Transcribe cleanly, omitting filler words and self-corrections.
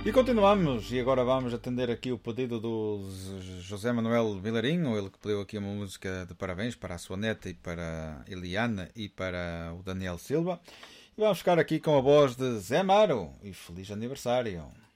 E continuamos, e agora vamos atender aqui o pedido do José Manuel Vilarinho, ele que pediu aqui uma música de parabéns para a sua neta e para a Eliana e para o Daniel Silva. E vamos ficar aqui com a voz de Zé Maro e feliz aniversário.